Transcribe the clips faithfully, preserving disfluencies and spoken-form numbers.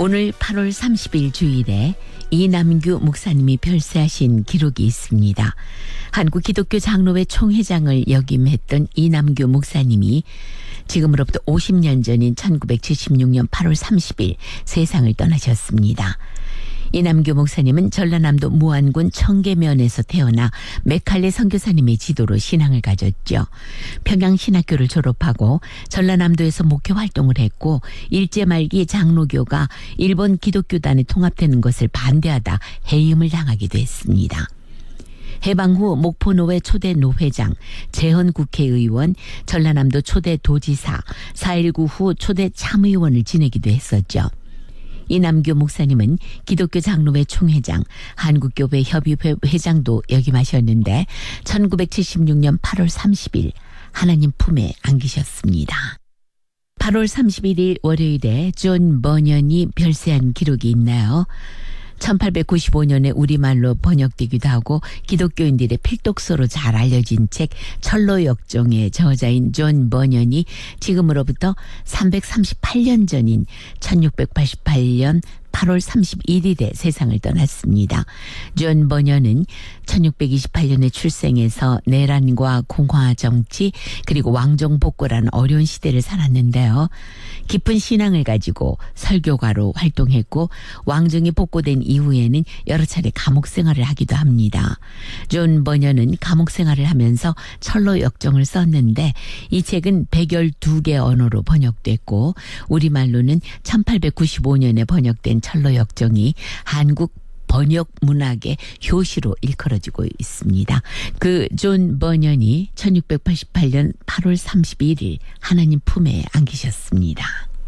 오늘 팔월 삼십일 주일에 이남규 목사님이 별세하신 기록이 있습니다. 한국 기독교 장로회 총회장을 역임했던 이남규 목사님이 지금으로부터 오십 년 전인 천구백칠십육 년 팔월 삼십일 세상을 떠나셨습니다. 이남규 목사님은 전라남도 무안군 청계면에서 태어나 맥칼레 선교사님의 지도로 신앙을 가졌죠. 평양신학교를 졸업하고 전라남도에서 목회 활동을 했고 일제 말기 장로교가 일본 기독교단에 통합되는 것을 반대하다 해임을 당하기도 했습니다. 해방 후 목포노회 초대 노회장, 재헌국회의원, 전라남도 초대 도지사, 사 일구 후 초대 참의원을 지내기도 했었죠. 이남규 목사님은 기독교 장로회 총회장, 한국교회 협의회 회장도 역임하셨는데 천구백칠십육 년 팔월 삼십일 하나님 품에 안기셨습니다. 팔월 삼십일일 월요일에 존 버년이 별세한 기록이 있나요? 천팔백구십오 년에 우리말로 번역되기도 하고 기독교인들의 필독서로 잘 알려진 책 철로역정의 저자인 존 버년이 지금으로부터 삼백삼십팔 년 전인 천육백팔십팔 년 팔월 삼십일일에 세상을 떠났습니다. 존 버년은 천육백이십팔 년에 출생해서 내란과 공화정치 그리고 왕정복고라는 어려운 시대를 살았는데요. 깊은 신앙을 가지고 설교가로 활동했고 왕정이 복고된 이후에는 여러 차례 감옥 생활을 하기도 합니다. 존 버년은 감옥 생활을 하면서 철로역정을 썼는데 이 책은 백십이 개 언어로 번역됐고 우리말로는 천팔백구십오 년에 번역된 철로역정이 한국 번역 문학의 효시로 일컬어지고 있습니다. 그 존 버년이 천육백팔십팔 년 팔월 삼십일일 하나님 품에 안기셨습니다.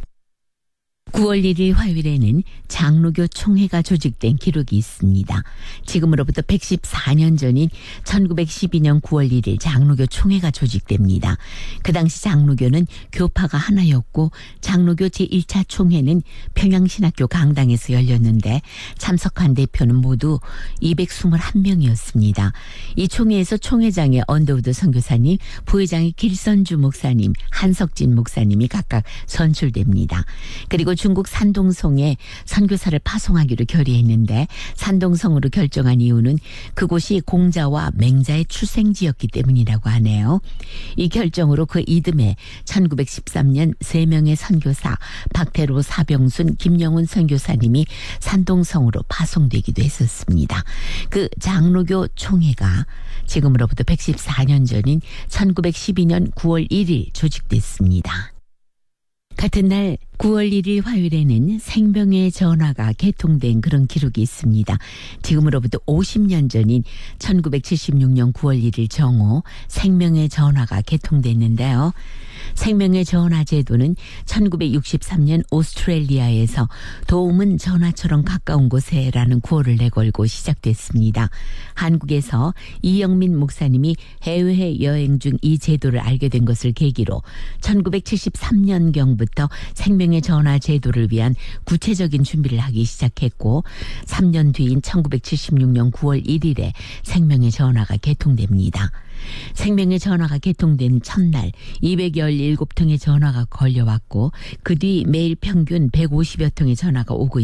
구월 일일 화요일에는 장로교 총회가 조직된 기록이 있습니다. 지금으로부터 백십사 년 전인 천구백십이 년 구월 일일 장로교 총회가 조직됩니다. 그 당시 장로교는 교파가 하나였고 장로교 제일 차 총회는 평양신학교 강당에서 열렸는데 참석한 대표는 모두 이백이십일 명이었습니다. 이 총회에서 총회장의 언더우드 선교사님, 부회장의 길선주 목사님, 한석진 목사님이 각각 선출됩니다. 그리고 중국 산동성에 선교사를 파송하기로 결의했는데 산동성으로 결정한 이유는 그곳이 공자와 맹자의 출생지였기 때문이라고 하네요. 이 결정으로 그 이듬해 천구백십삼 년 세 명의 선교사 박태로, 사병순, 김영훈 선교사님이 산동성으로 파송되기도 했었습니다. 그 장로교 총회가 지금으로부터 백십사 년 전인 천구백십이 년 구월 일일 조직됐습니다. 같은 날 구월 일일 화요일에는 생명의 전화가 개통된 그런 기록이 있습니다. 지금으로부터 오십 년 전인 천구백칠십육 년 구월 일일 정오 생명의 전화가 개통됐는데요. 생명의 전화 제도는 천구백육십삼 년 오스트레일리아에서 도움은 전화처럼 가까운 곳에라는 구호를 내걸고 시작됐습니다. 한국에서 이영민 목사님이 해외 여행 중 이 제도를 알게 된 것을 계기로 천구백칠십삼 년경부터 생명의 전화 제도를 위한 구체적인 준비를 하기 시작했고 삼 년 뒤인 천구백칠십육 년 구월 일일에 생명의 전화가 개통됩니다. 생명의 전화가 개통된 첫날 이백십칠 통의 전화가 걸려왔고 그 뒤 매일 평균 백오십여 통의 전화가 오고